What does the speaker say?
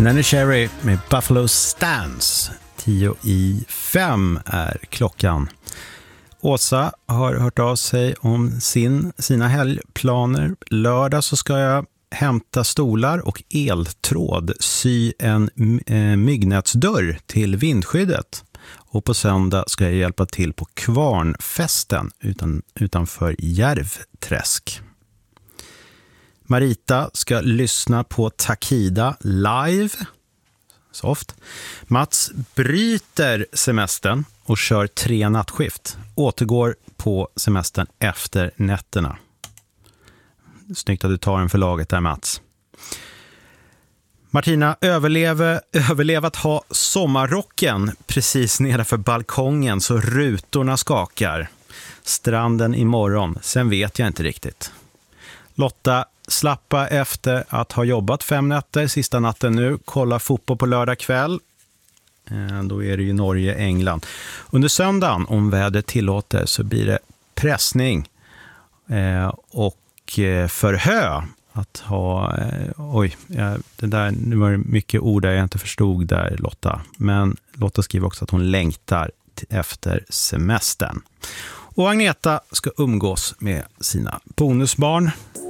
Nanny Cherry med Buffalo Stance. 10:05 är klockan. Åsa har hört av sig om sina helgplaner. Lördag så ska jag hämta stolar och eltråd, sy en myggnätsdörr till vindskyddet. Och på söndag ska jag hjälpa till på Kvarnfesten utanför Järvträsk. Marita ska lyssna på Takida live. Soft. Mats bryter semestern och kör 3 nattskift. Återgår på semestern efter nätterna. Snyggt att du tar en för laget där, Mats. Martina överlevat ha sommarrocken precis nedanför balkongen så rutorna skakar. Stranden imorgon, sen vet jag inte riktigt. Lotta slappa efter att ha jobbat 5 nätter, sista natten nu, kolla fotboll på lördag kväll. Då är det ju Norge, England. Under söndagen, om vädret tillåter, så blir det pressning och förhö. Att ha, nu var det mycket ord där jag inte förstod där, Lotta. Men Lotta skriver också att hon längtar efter semestern. Och Agneta ska umgås med sina bonusbarn.